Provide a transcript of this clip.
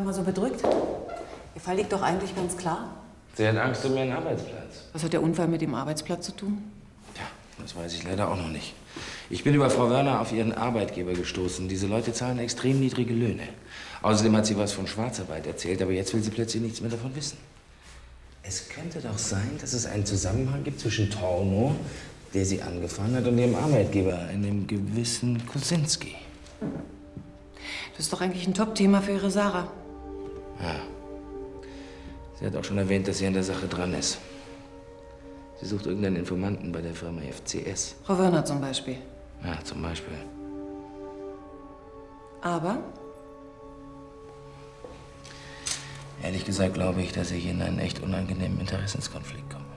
immer so bedrückt? Ihr Fall liegt doch eigentlich ganz klar. Sie hat Angst um ihren Arbeitsplatz. Was hat der Unfall mit dem Arbeitsplatz zu tun? Tja, das weiß ich leider auch noch nicht. Ich bin über Frau Wörner auf ihren Arbeitgeber gestoßen. Diese Leute zahlen extrem niedrige Löhne. Außerdem hat sie was von Schwarzarbeit erzählt, aber jetzt will sie plötzlich nichts mehr davon wissen. Es könnte doch sein, dass es einen Zusammenhang gibt zwischen Torno, der sie angefahren hat, und ihrem Arbeitgeber, einem gewissen Kosinski. Das ist doch eigentlich ein Top-Thema für Ihre Sarah. Ja. Sie hat auch schon erwähnt, dass sie an der Sache dran ist. Sie sucht irgendeinen Informanten bei der Firma FCS. Frau Wörner zum Beispiel. Ja, zum Beispiel. Aber? Ehrlich gesagt glaube ich, dass ich in einen echt unangenehmen Interessenskonflikt komme.